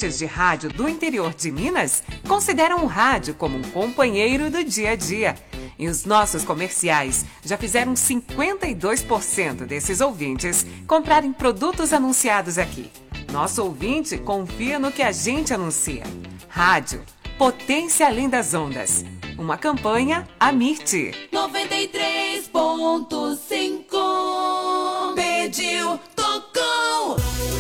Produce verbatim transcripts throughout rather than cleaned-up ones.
ouvintes de rádio do interior de Minas consideram o rádio como um companheiro do dia a dia. E os nossos comerciais já fizeram cinquenta e dois por cento desses ouvintes comprarem produtos anunciados aqui. Nosso ouvinte confia no que a gente anuncia. Rádio, potência além das ondas. Uma campanha Amirte. noventa e três ponto cinco Pediu, tocou.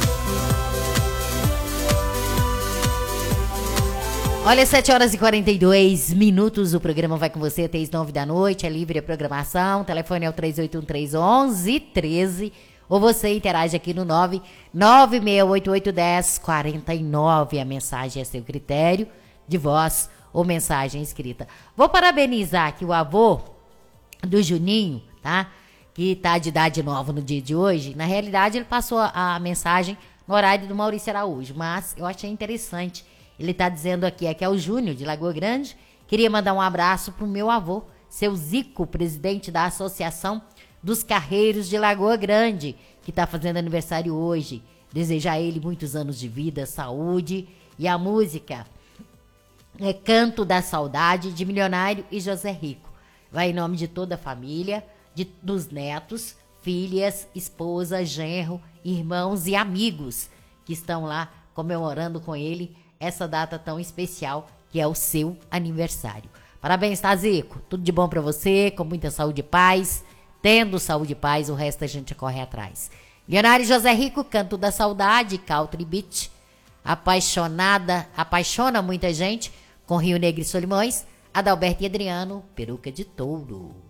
Olha, sete horas e quarenta e dois minutos, o programa vai com você até as nove da noite, é livre a programação, o telefone é o três oito um três, onze um três, ou você interage aqui no nove nove seis oito oito um zero quatro nove, a mensagem é seu critério, de voz ou mensagem escrita. Vou parabenizar aqui o avô do Juninho, tá? Que tá de idade nova no dia de hoje. Na realidade, ele passou a, a mensagem no horário do Maurício Araújo, mas eu achei interessante. Ele tá dizendo aqui, aqui é o Júnior, de Lagoa Grande. Queria mandar um abraço pro meu avô, seu Zico, presidente da Associação dos Carreiros de Lagoa Grande, que tá fazendo aniversário hoje. Desejar a ele muitos anos de vida, saúde e a música é Canto da Saudade, de Milionário e José Rico. Vai em nome de toda a família, de, dos netos, filhas, esposa, genro, irmãos e amigos que estão lá comemorando com ele essa data tão especial que é o seu aniversário. Parabéns, Tazico. Tudo de bom pra você, com muita saúde e paz. Tendo saúde e paz, o resto a gente corre atrás. Milionário e José Rico, Canto da Saudade, Country Beat. Apaixonada, apaixona muita gente com Rio Negro e Solimões. Adalberto e Adriano, Peruca de Touro.